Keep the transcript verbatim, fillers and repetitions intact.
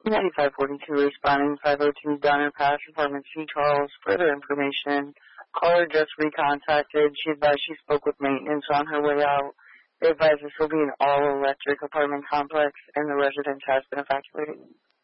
ninety-five forty-two responding five oh two Donner Pass, apartment C, Charles. Further information, caller just recontacted. She advised she spoke with maintenance on her way out. They advised this will be an all-electric apartment complex, and the residence has been evacuated.